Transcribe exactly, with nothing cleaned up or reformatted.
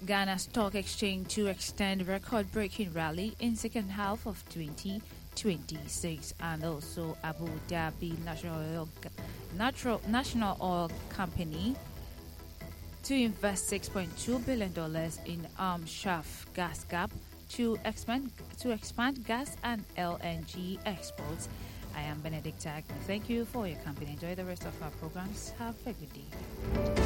Ghana Stock Exchange to extend record-breaking rally in second half of twenty twenty-six, and also Abu Dhabi National Oil, Natural, National Oil Company to invest six point two billion dollars in Arm Shaft gas gap to expand to expand gas and L N G exports. I am Benedicta Agnew. Thank you for your company. Enjoy the rest of our programs. Have a good day.